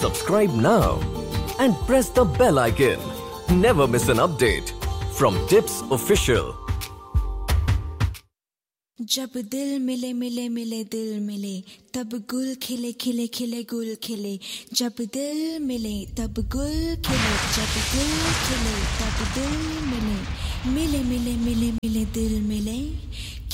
Subscribe now and press the bell icon. Never miss an update from Tips Official. जब दिल मिले मिले मिले दिल मिले तब गुल खिले खिले खिले गुल खिले जब दिल मिले तब गुल खिले जब दिल खिले तब दिल मिले मिले मिले मिले मिले दिल मिले